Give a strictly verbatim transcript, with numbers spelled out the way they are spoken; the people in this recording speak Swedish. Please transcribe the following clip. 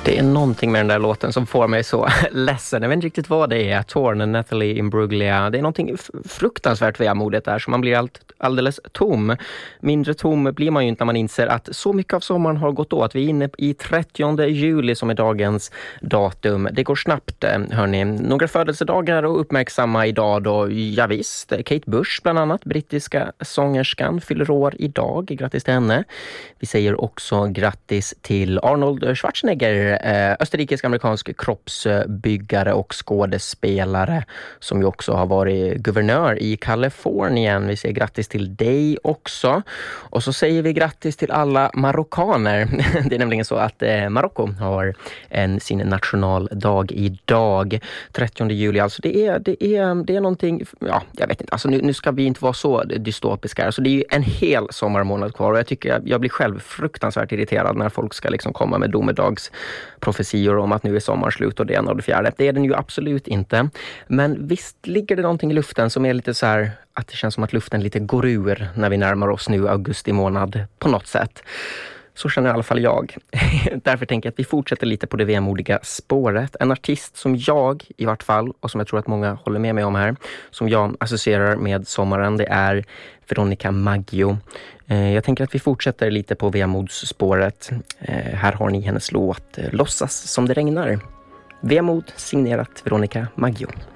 Det är någonting med den där låten som får mig så ledsen. Jag vet inte riktigt vad det är. Torn, Natalie Imbruglia. Det är någonting fruktansvärt vemodigt där, så man blir allt, alldeles tom. Mindre tom blir man ju inte när man inser att så mycket av sommaren har gått åt. Vi är inne i trettionde juli som är dagens datum. Det går snabbt, hörni. Några födelsedagar att uppmärksamma idag då. Ja visst, Kate Bush bland annat, brittiska sångerskan, fyller år idag. Grattis till henne. Vi säger också grattis till Arnold Schwarzenegger, österrikisk-amerikansk kroppsbyggare och skådespelare som ju också har varit guvernör i Kalifornien. Vi säger grattis till dig också. Och så säger vi grattis till alla marockaner. Det är nämligen så att eh, Marocko har en, sin nationaldag idag. trettionde juli, alltså det är, det är, det är någonting, ja, jag vet inte, alltså nu, nu ska vi inte vara så dystopiska. Alltså det är ju en hel sommarmånad kvar och jag tycker, jag, jag blir själv fruktansvärt irriterad när folk ska liksom komma med domedagsprofetior om att nu är sommaren slut och det ena och det fjärde. Det är den ju absolut inte. Men visst ligger det någonting i luften som är lite så här, att det känns som att luften lite går ur när vi närmar oss nu augusti månad på något sätt. Så känner i alla fall jag. Därför tänker jag att vi fortsätter lite på det vemodiga spåret. En artist som jag i vart fall, och som jag tror att många håller med mig om här, som jag associerar med sommaren, det är Veronica Maggio. Jag tänker att vi fortsätter lite på vemodsspåret. Här har ni hennes låt Låtsas som det regnar. Vemod signerat Veronica Maggio.